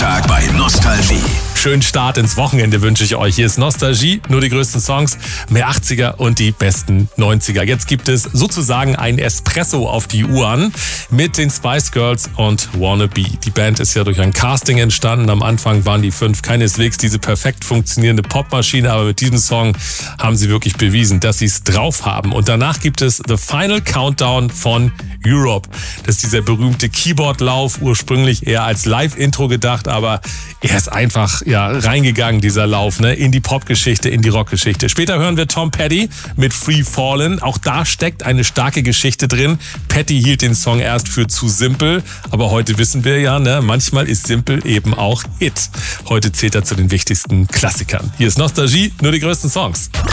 Freitag bei Nostalgie. Schönen Start ins Wochenende wünsche ich euch. Hier ist Nostalgie, nur die größten Songs, mehr 80er und die besten 90er. Jetzt gibt es sozusagen ein Espresso auf die Uhren mit den Spice Girls und Wannabe. Die Band ist ja durch ein Casting entstanden. Am Anfang waren die 5 keineswegs diese perfekt funktionierende Popmaschine, aber mit diesem Song haben sie wirklich bewiesen, dass sie es drauf haben. Und danach gibt es The Final Countdown von Europe. Das ist dieser berühmte Keyboard-Lauf, ursprünglich eher als Live-Intro gedacht, aber er ist einfach reingegangen, dieser Lauf, in die Popgeschichte, in die Rockgeschichte. Später hören wir Tom Petty mit Free Fallin'. Auch da steckt eine starke Geschichte drin. Petty hielt den Song erst für zu simpel, aber heute wissen wir ja, manchmal ist simpel eben auch Hit. Heute zählt er zu den wichtigsten Klassikern. Hier ist Nostalgie, nur die größten Songs.